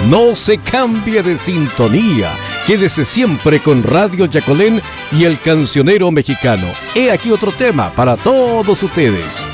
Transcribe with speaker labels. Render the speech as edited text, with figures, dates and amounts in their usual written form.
Speaker 1: No se cambie de sintonía. Quédese siempre con Radio Yacolén y el cancionero mexicano. He aquí otro tema para todos ustedes.